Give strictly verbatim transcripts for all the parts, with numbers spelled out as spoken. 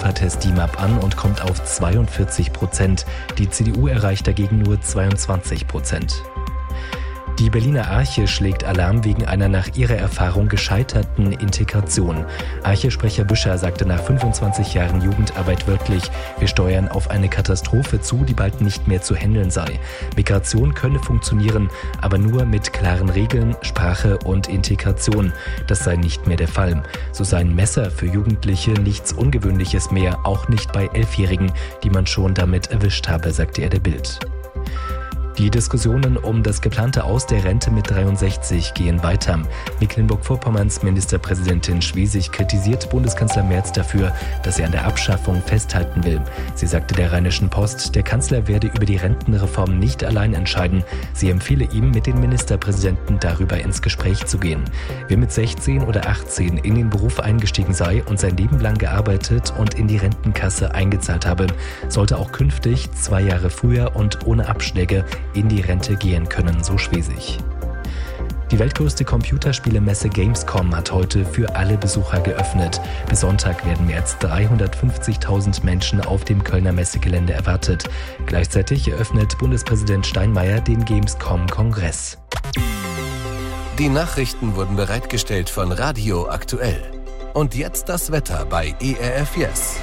Alpha-Test D I M A P an und kommt auf zweiundvierzig Prozent. Die C D U erreicht dagegen nur zweiundzwanzig Prozent. Die Berliner Arche schlägt Alarm wegen einer nach ihrer Erfahrung gescheiterten Integration. Arche-Sprecher Büscher sagte nach fünfundzwanzig Jahren Jugendarbeit wörtlich: Wir steuern auf eine Katastrophe zu, die bald nicht mehr zu handeln sei. Migration könne funktionieren, aber nur mit klaren Regeln, Sprache und Integration. Das sei nicht mehr der Fall. So sei ein Messer für Jugendliche nichts Ungewöhnliches mehr, auch nicht bei Elfjährigen, die man schon damit erwischt habe, sagte er der Bild. Die Diskussionen um das geplante Aus der Rente mit dreiundsechzig gehen weiter. Mecklenburg-Vorpommerns Ministerpräsidentin Schwesig kritisiert Bundeskanzler Merz dafür, dass er an der Abschaffung festhalten will. Sie sagte der Rheinischen Post, der Kanzler werde über die Rentenreform nicht allein entscheiden. Sie empfehle ihm, mit den Ministerpräsidenten darüber ins Gespräch zu gehen. Wer mit sechzehn oder achtzehn in den Beruf eingestiegen sei und sein Leben lang gearbeitet und in die Rentenkasse eingezahlt habe, sollte auch künftig zwei Jahre früher und ohne Abschläge in die Rente gehen können, so Schwesig. Die weltgrößte Computerspielemesse Gamescom hat heute für alle Besucher geöffnet. Bis Sonntag werden mehr als dreihundertfünfzigtausend Menschen auf dem Kölner Messegelände erwartet. Gleichzeitig eröffnet Bundespräsident Steinmeier den Gamescom-Kongress. Die Nachrichten wurden bereitgestellt von Radio Aktuell. Und jetzt das Wetter bei E R F Yes.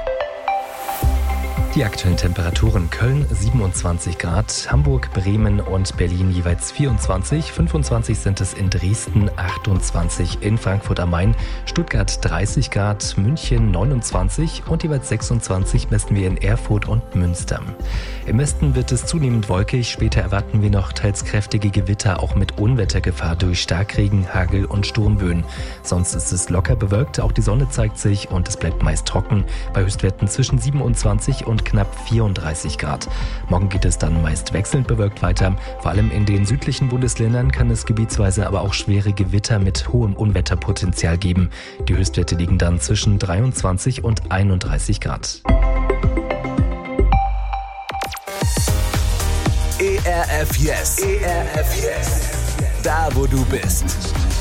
Die aktuellen Temperaturen: Köln siebenundzwanzig Grad, Hamburg, Bremen und Berlin jeweils vierundzwanzig, fünfundzwanzig sind es in Dresden, achtundzwanzig in Frankfurt am Main, Stuttgart dreißig Grad, München neunundzwanzig und jeweils sechsundzwanzig messen wir in Erfurt und Münster. Im Westen wird es zunehmend wolkig, später erwarten wir noch teils kräftige Gewitter, auch mit Unwettergefahr durch Starkregen, Hagel und Sturmböen. Sonst ist es locker bewölkt, auch die Sonne zeigt sich und es bleibt meist trocken, bei Höchstwerten zwischen siebenundzwanzig und knapp vierunddreißig Grad. Morgen geht es dann meist wechselnd bewölkt weiter. Vor allem in den südlichen Bundesländern kann es gebietsweise aber auch schwere Gewitter mit hohem Unwetterpotenzial geben. Die Höchstwerte liegen dann zwischen dreiundzwanzig und einunddreißig Grad. E R F Yes. E R F Yes. Da, wo du bist.